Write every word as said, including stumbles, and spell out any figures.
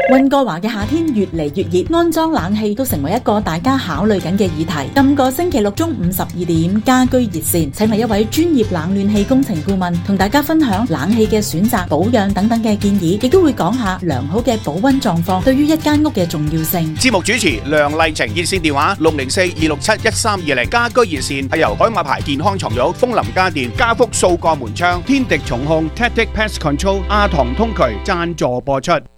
溫哥華嘅夏天越嚟越熱，安裝冷氣都成為一個大家考慮緊嘅議題。今個星期六中午十二點，家居熱線請嚟一位專業冷暖氣工程顧問，同大家分享冷氣嘅選擇、保養等等嘅建議，亦都會講下良好嘅保溫狀況對於一間屋嘅重要性。 節目主持梁麗晴，熱線電話六零四二六七一三二零。家居熱線係由海馬牌健康床褥、楓林家電、家福數個門窗、天敵重控、Tactic Pest Control、阿唐通渠贊助播出。